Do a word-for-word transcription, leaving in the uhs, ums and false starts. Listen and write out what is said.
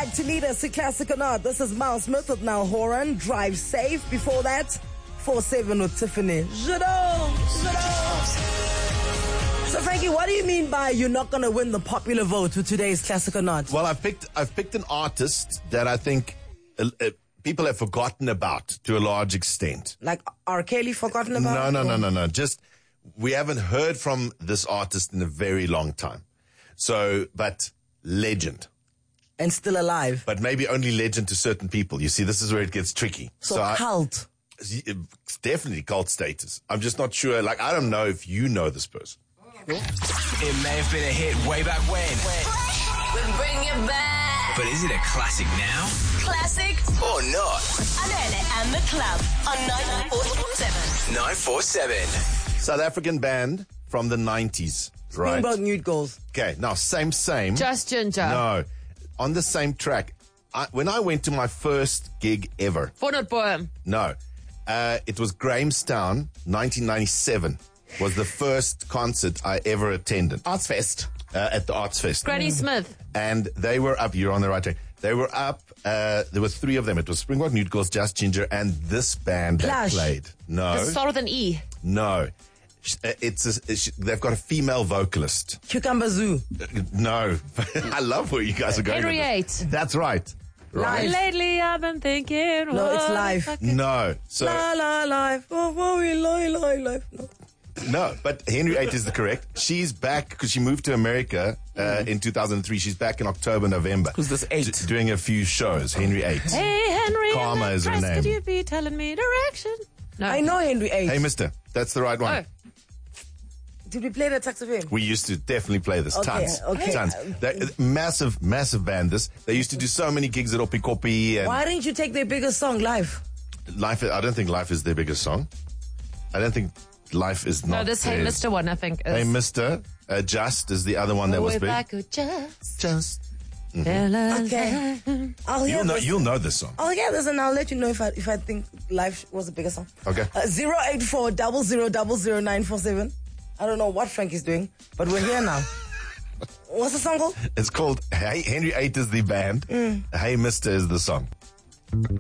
back to lead us to Classic or Not. This is Miles Smith with Niall Horan. Drive safe. Before that, four seven with Tiffany. Jadot! Jadot! So, Frankie, what do you mean by you're not going to win the popular vote with today's Classic or Not? Well, I've picked, I've picked an artist that I think uh, uh, people have forgotten about to a large extent. Like R. Kelly forgotten about? No, no, no, no, no. Just, we haven't heard from this artist in a very long time. So, but legend. And still alive. But maybe only legend to certain people. You see, this is where it gets tricky. So, so cult. I, it's definitely cult status. I'm just not sure. Like, I don't know if you know this person. It may have been a hit way back when. We bring it back. But is it a classic now? Classic Or not? Alele and the Club on nine four seven. nine four seven. South African band from the nineties. Right. Springbok Nude Girls. Okay, now same, same. Just Ginger. No. On the same track. I, when I went to my first gig ever. Bonnet Boy. No. Uh, it was Grahamstown, nineteen ninety-seven. Was the first concert I ever attended. Arts Fest. Uh, at the Arts Fest. Granny Smith. And they were up, you're on the right track. They were up, uh, there were three of them. It was Springbok Nude Girls, Just Ginger, and this band Clash. that played. No. Does it start with an E? No. Sh- uh, It's a, it's- they've got a female vocalist. Cucumber Zoo. Uh, No. I love where you guys are going. with this. Henriette. That's right. Right. Lately I've been thinking. No, it's what live. if I could- No. So, La la life. Oh, oh, we lie, lie, life. No. no, but Henriette is the correct. She's back because she moved to America uh, in two thousand three. She's back in October, November. Who's this eight? D- doing a few shows. Henriette. Hey, Henry. Karma is her Could name. you be telling me direction? No. I know Henry eight. Hey, mister. That's the right one. Oh. Did we play that saxophone? We used to definitely play this. Okay, Tons. okay. Tons. They're, uh, massive, massive band. This. They used to do so many gigs at Opikopi and Why didn't you take their biggest song live? Life. I don't think Life is their biggest song. I don't think Life is not No, this Hey theirs. Mister one, I think, is. Hey, mister. Uh, Just is the other one that was Way big. back, oh, just. Just. Okay. I'll hear You'll know, this. you'll know this song. I'll hear this and I'll let you know if I if I think live was a bigger song. Okay. Uh, zero eight four double zero double zero nine four seven. I don't know what Frank is doing, but we're here now. What's the song called? It's called Hey Henry Eight is the band. Hey Mister is the song.